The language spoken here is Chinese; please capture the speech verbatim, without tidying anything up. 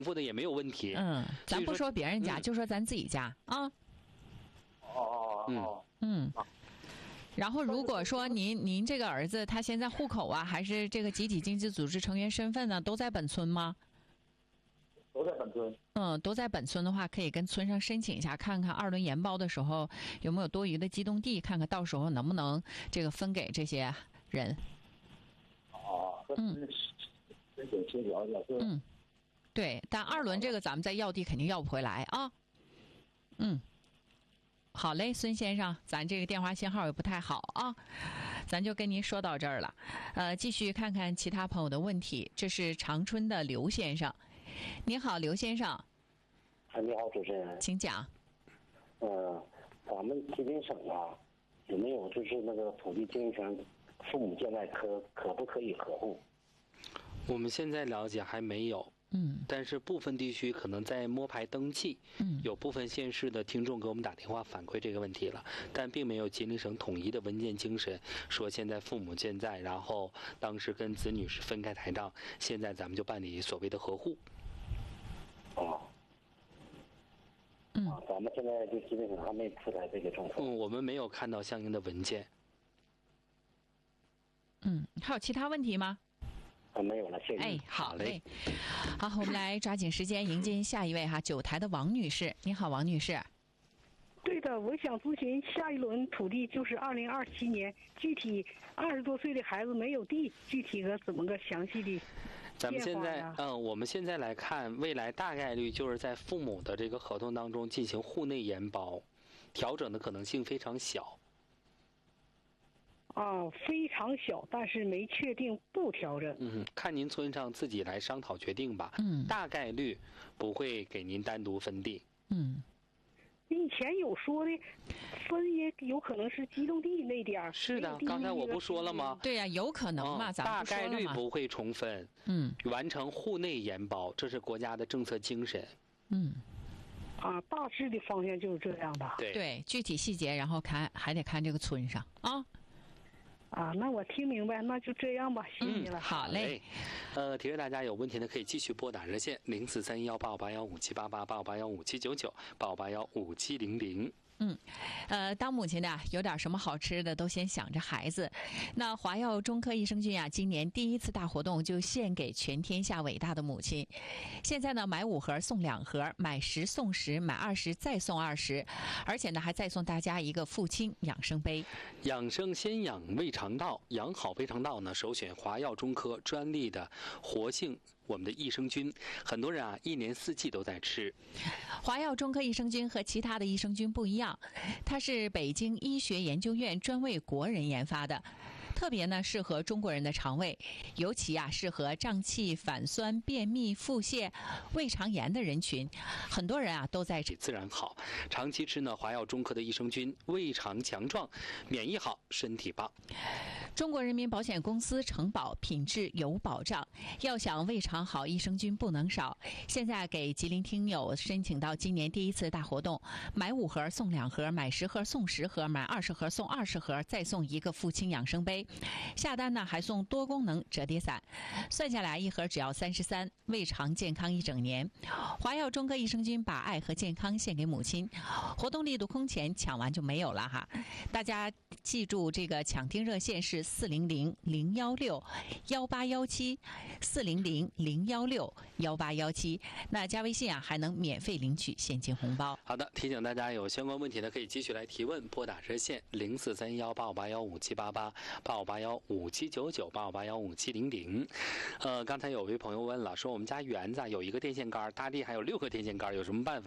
复的也没有问题。 嗯，咱不说别人家， 嗯、 就说咱自己家啊。 哦哦嗯。然后如果说您您这个儿子他现在户口啊，还是这个集体经济组织成员身份呢，都在本村吗？ 都在本村。 嗯，都在本村的话，可以跟村上申请一下，看看二轮研包的时候有没有多余的机动地，看看到时候能不能这个分给这些人。 哦， 嗯， 申请协调一下。 嗯，对，但二轮这个咱们再要地肯定要不回来啊。嗯，好嘞，孙先生，咱这个电话信号也不太好啊，咱就跟您说到这儿了。呃，继续看看其他朋友的问题。这是长春的刘先生，您好，刘先生。 啊，你好，主持人， 请讲。 呃，咱们吉林省啊，有没有就是那个土地经营权，父母健在可可不可以合户？ 我们现在了解还没有。 嗯， 但是部分地区可能在摸排登记， 嗯， 有部分县市的听众给我们打电话反馈这个问题了，但并没有吉林省统一的文件精神，说现在父母健在，然后当时跟子女是分开台账，现在咱们就办理所谓的合户。 哦， 嗯， 啊，咱们现在就吉林省还没出来这个政策。 嗯，我们没有看到相应的文件。 嗯，还有其他问题吗？ 啊，没有了，谢谢。 哎，好嘞。好，我们来抓紧时间迎接下一位哈，九台的王女士。你好，王女士。 对的，我想咨询下一轮土地，就是二零二七年，具体二十多岁的孩子没有地，具体个怎么个详细的？ 咱们现在，嗯，我们现在来看，未来大概率就是在父母的这个合同当中进行户内研包，调整的可能性非常小。 啊，非常小，但是没确定不调整。 嗯，看您村上自己来商讨决定吧。 嗯， 大概率不会给您单独分地。 嗯， 以前有说的分也有可能是机动地那点儿。 是的，刚才我不说了吗？ 对呀、啊，有可能嘛， 嗯、 咱们大概率不会重分。 嗯， 完成户内研包，这是国家的政策精神。 嗯。 啊，大致的方向就是这样吧。 对对，具体细节然后看还得看这个村上啊。 啊，那我听明白，那就这样吧，谢谢了。 嗯、好嘞。 呃，提示大家有问题的可以继续拨打热线零四三幺八五八幺五七八八八五八幺五七九九八五八幺五七零零。 嗯，呃，当母亲的有点什么好吃的，都先想着孩子。那华药中科益生菌啊，今年第一次大活动就献给全天下伟大的母亲。现在呢，买五盒送两盒，买十送十，买二十再送二十，而且呢，还再送大家一个父亲养生杯。 养生先养胃肠道，养好胃肠道呢，首选华药中科专利的活性我们的益生菌，很多人啊一年四季都在吃。 华药中科益生菌和其他的益生菌不一样，它是北京医学研究院专为国人研发的，特别呢适合中国人的肠胃，尤其啊适合胀气、反酸、便秘、腹泻、胃肠炎的人群。很多人啊都在吃， 自然好。长期吃呢华药中科的益生菌，胃肠强壮，免疫好，身体棒。 中国人民保险公司承保，品质有保障。要想胃肠好，益生菌不能少。现在给吉林听友申请到今年第一次大活动，买五盒送两盒，买十盒送十盒，买二十盒送二十盒，再送一个父亲养生杯。下单呢还送多功能折叠伞，算下来一盒只要三十三，胃肠健康一整年。华药中科益生菌把爱和健康献给母亲，活动力度空前，抢完就没有了哈。大家记住这个抢听热线是四零零零幺六幺八幺七，四零零零幺六幺八幺七。那加微信啊，还能免费领取现金红包。 好的，提醒大家有相关问题的可以继续来提问，拨打热线零四三幺八五八幺五七八八八五八幺五七九九八五八幺五七零零。呃，刚才有位朋友问了，说我们家园子有一个电线杆，大地还有六个电线杆，有什么办法？